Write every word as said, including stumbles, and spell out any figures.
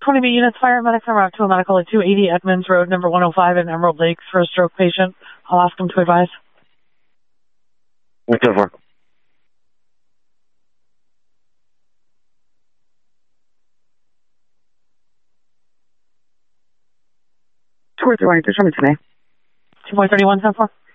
twenty B units, fire medics en route to a medical at two eighty Edmonds Road, number one oh five in Emerald Lakes for a stroke patient. I'll ask them to advise. What's over? two four three one, determined today. two point three one, ten four.